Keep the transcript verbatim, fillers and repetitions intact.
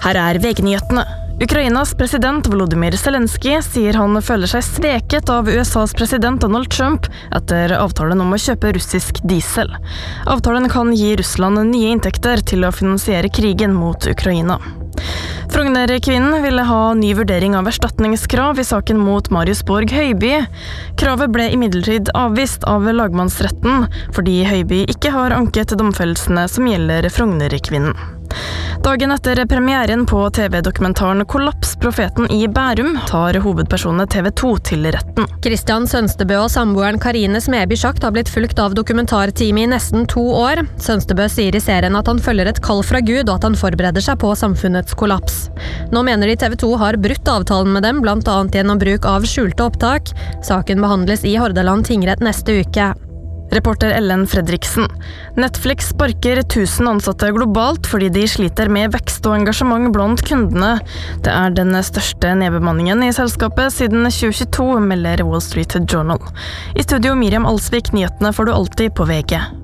Her er V G-nyhetene. Ukrainas president Volodymyr Zelensky sier han føler seg sveket av U S A's president Donald Trump etter avtalen om å kjøpe russisk diesel. Avtalen kan gi Russland nye inntekter til å finansiere krigen mot Ukraina. Frogner-kvinnen ville ha ny vurdering av erstatningskrav i saken mot Marius Borg Høiby. Kravet ble imidlertid avvist av lagmannsretten, fordi Høiby ikke har anket domfellelsene som gjelder Frogner-kvinnen. Dagen etter premieren på T V-dokumentaren Kollaps, profeten i Bærum, tar hovedpersonene T V to til retten. Kristian Sønstebø og samboeren Karine Smeby Schakt har blitt fulgt av dokumentarteamet i nesten to år. Sønstebø sier i serien at han følger et kall fra Gud, og at han forbereder seg på samfunnets kollaps. Nå mener de T V to har brutt avtalen med dem, blant annet gjennom bruk av skjulte opptak. Saken behandles i Hordaland tingrett neste uke. Reporter Ellen Fredriksen. Netflix sparker tusen ansatte globalt fordi de sliter med vekst og engasjement blant kundene. Det er den største nedbemanningen i selskapet siden tjue tjueto, melder Wall Street Journal. I studio Miriam Alsvik, nyhetene får du alltid på V G.